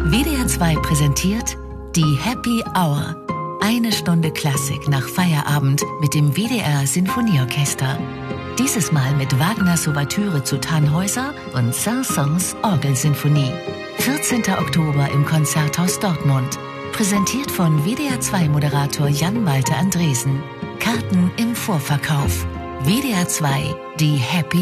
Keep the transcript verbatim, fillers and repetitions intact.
W D R zwei präsentiert die Happy Hour. Eine Stunde Klassik nach Feierabend mit dem W D R Sinfonieorchester. Dieses Mal mit Wagners Ouvertüre zu Tannhäuser und Saint-Saëns Orgelsinfonie. vierzehnten Oktober im Konzerthaus Dortmund. Präsentiert von W D R zwei Moderator Jan-Malte Andresen. Karten im Vorverkauf. W D R zwei, die Happy